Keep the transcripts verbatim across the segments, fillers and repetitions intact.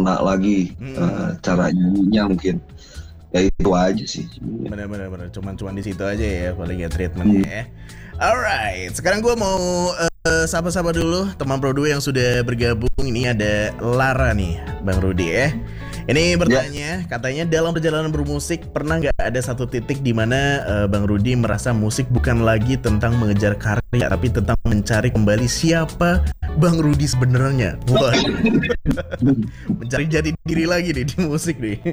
kena lagi Hmm. uh, cara nyanyinya mungkin. Ya itu aja sih. Bener-bener, cuman-cuman di situ aja ya paling ya treatmentnya ya. Alright, sekarang gue mau uh, sapa-sapa dulu teman Pro dua yang sudah bergabung. Ini ada Lara nih, Bang Rudy ya. Ini bertanya, katanya dalam perjalanan bermusik pernah nggak ada satu titik di mana uh, Bang Rudy merasa musik bukan lagi tentang mengejar karya, tapi tentang mencari kembali siapa Bang Rudy sebenarnya. Wah, mencari jati diri lagi nih di musik nih.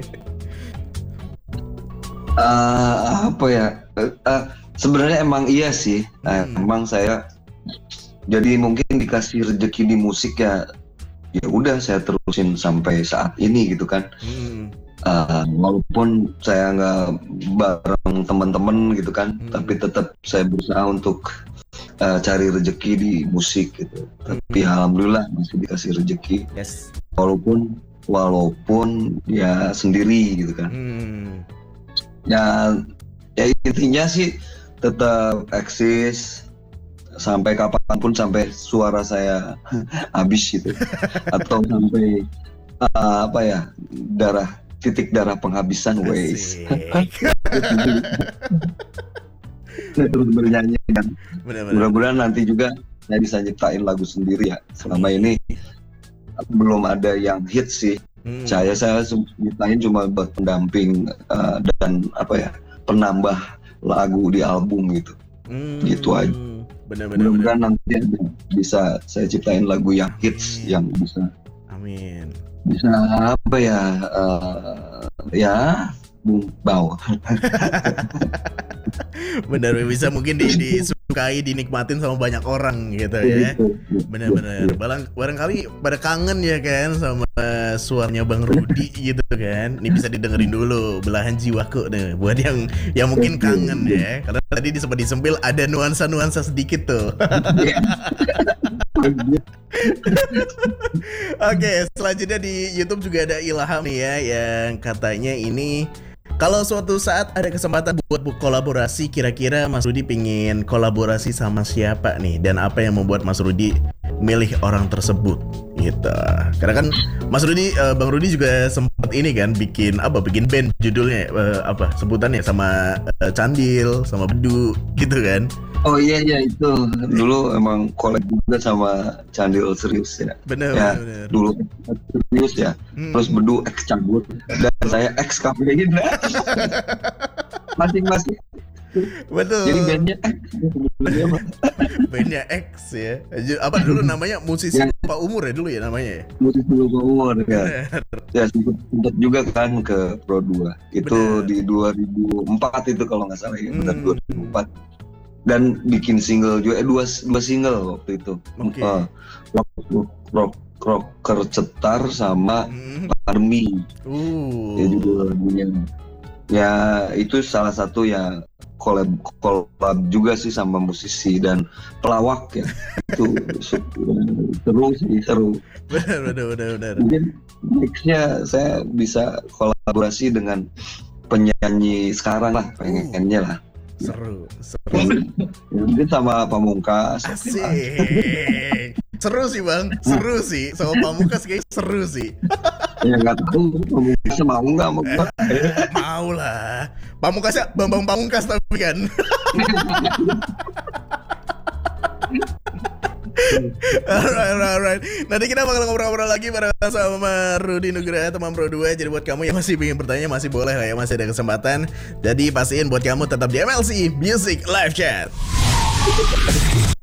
Uh, apa ya? Uh, uh, sebenarnya emang iya sih. Uh, Hmm. Emang saya jadi mungkin dikasih rezeki di musik ya. Ya udah saya terusin sampai saat ini gitu kan. Hmm. Uh, walaupun saya nggak bareng teman-teman gitu kan, Hmm. tapi tetap saya berusaha untuk uh, cari rezeki di musik gitu. Hmm. Tapi alhamdulillah masih dikasih rezeki. Yes. Walaupun walaupun ya sendiri gitu kan. Hmm. Ya, ya intinya sih tetap eksis sampai kapanpun, sampai suara saya habis gitu, atau sampai uh, apa ya, darah titik darah penghabisan ways. Saya terus bernyanyi dan mudah-mudahan nanti juga saya bisa nyiptain lagu sendiri ya. Selama ini belum ada yang hit sih. Hmm. Saya saya nyiptain cuma buat pendamping uh, dan apa ya, penambah lagu di album gitu. Hmm. Gitu aja. Benar-benar. Mudah-mudahan nanti bisa saya ciptain lagu yang hits. Amin. Yang bisa. Amin. Bisa apa ya? Uh, ya, bau. Benar, bisa mungkin di, disukai, dinikmatin sama banyak orang gitu ya. Benar-benar. Barangkali pada kangen ya kan sama suaranya Bang Rudy gitu kan. Ini bisa didengerin dulu Belahan Jiwaku nih buat yang yang mungkin kangen ya. Karena tadi sempat disempil ada nuansa-nuansa sedikit tuh. Oke, selanjutnya di YouTube juga ada Ilham nih ya yang katanya ini, kalau suatu saat ada kesempatan buat kolaborasi, kira-kira Mas Rudy pingin kolaborasi sama siapa nih? Dan apa yang membuat Mas Rudy milih orang tersebut? Gitu. Karena kan Mas Rudy, uh, Bang Rudy juga sempat ini kan bikin apa? Bikin band judulnya uh, apa? Sebutannya sama uh, Candil, sama Bedu, gitu kan? Oh iya iya itu dulu emang collab juga sama Candil serius ya. Bener, ya, bener. Dulu serius ya. Hmm. Terus Bedu ex cabut dan saya ex kafein. Masing-masing. Betul. Jadi bandnya X. Bandnya X ya. Apa dulu namanya? Musisi ya. Lupa umur ya dulu ya namanya. Musisi lupa umur ya. Ya sempat juga kan ke Pro dua. Itu bener. Di dua ribu empat itu kalau nggak salah ya. Benar hmm. dua ribu empat. Dan bikin single juga, eh, dua, dua single waktu itu. Okay. Uh, rock, rock, rock, rocker cetar sama hmm. Pandemi. Uh. Ya juga lagunya. Ya itu salah satu ya collab collab juga sih sama musisi dan pelawak ya. Itu seru sih, seru. Benar benar benar benar. Mungkin nextnya saya bisa kolaborasi dengan penyanyi sekarang lah, pengennya lah. Seru, seru. Mungkin sama Pamungkas. Asik. Seru sih Bang, seru sih. Sama Pamungkas kayak seru sih. Ya nggak tahu Pamungkas mau nggak mau gua. Mau lah. Pamungkasnya Bambang Pamungkas tapi kan. Alright, alright, alright. Nanti kita bakal ngobrol-ngobrol lagi bareng sama Rudy Nugraha, teman Pro dua. Jadi buat kamu yang masih ingin bertanya, masih boleh lah ya, masih ada kesempatan. Jadi pastiin buat kamu tetap di M L C Music Live Chat.